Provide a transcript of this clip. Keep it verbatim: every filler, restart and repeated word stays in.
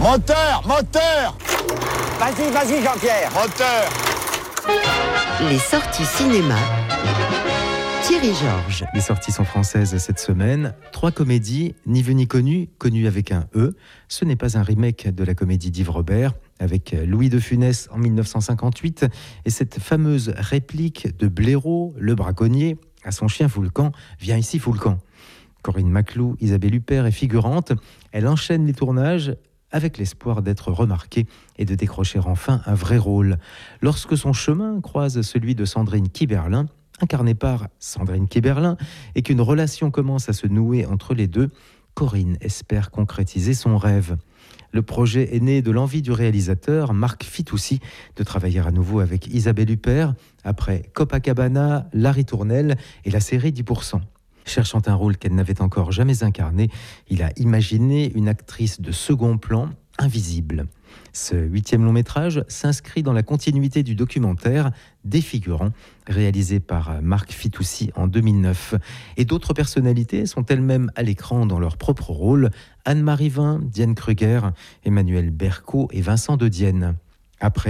Moteur, moteur. Vas-y, vas-y Jean-Pierre. Moteur. Les sorties cinéma. Thierry Georges. Les sorties sont françaises cette semaine. Trois comédies, ni vues ni connues, connues avec un E. Ce n'est pas un remake de la comédie d'Yves Robert, avec Louis de Funès en dix-neuf cent cinquante-huit, et cette fameuse réplique de Blaireau, le braconnier, à son chien Foulcan, « Viens ici Foulcan ». Corinne Maclou, Isabelle Huppert est figurante. Elle enchaîne les tournages avec l'espoir d'être remarquée et de décrocher enfin un vrai rôle. Lorsque son chemin croise celui de Sandrine Kiberlin, incarnée par Sandrine Kiberlin, et qu'une relation commence à se nouer entre les deux, Corinne espère concrétiser son rêve. Le projet est né de l'envie du réalisateur, Marc Fitoussi, de travailler à nouveau avec Isabelle Huppert, après Copacabana, La Ritournelle et la série dix pour cent. Cherchant un rôle qu'elle n'avait encore jamais incarné, il a imaginé une actrice de second plan, invisible. Ce huitième long métrage s'inscrit dans la continuité du documentaire Défigurant, réalisé par Marc Fitoussi en deux mille neuf. Et d'autres personnalités sont elles-mêmes à l'écran dans leur propre rôle. Anne-Marie Vin, Diane Kruger, Emmanuel Berco et Vincent de Dienne. Après